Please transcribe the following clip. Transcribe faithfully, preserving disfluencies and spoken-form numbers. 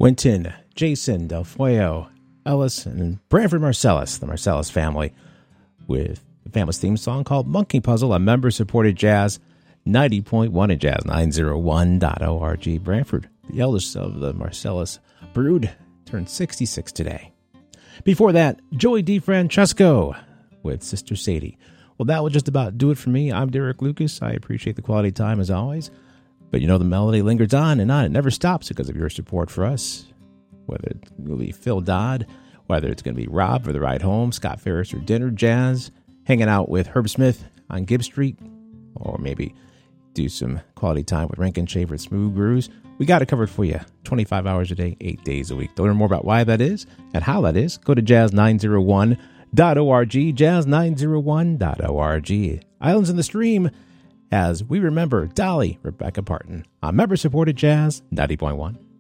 Winton, Jason, Del Fuego, Ellis, and Branford Marcellus, the Marcellus family, with the family's theme song called Monkey Puzzle, a member-supported jazz, ninety point one at jazz nine oh one dot org. Branford, the eldest of the Marcellus brood, turned sixty-six today. Before that, Joey DeFrancesco with Sister Sadie. Well, that will just about do it for me. I'm Derek Lucas. I appreciate the quality time as always. But you know the melody lingers on and on. It never stops because of your support for us. Whether it will be Phil Dodd, whether it's going to be Rob for the ride home, Scott Ferris for dinner jazz, hanging out with Herb Smith on Gibb Street, or maybe do some quality time with Rankin Shaver at Smooth Grooves. We got it covered for you twenty-five hours a day, eight days a week. To learn more about why that is and how that is, go to jazz nine oh one dot org, jazz nine oh one dot org. Islands in the Stream, as we remember Dolly Rebecca Parton on member-supported Jazz ninety point one.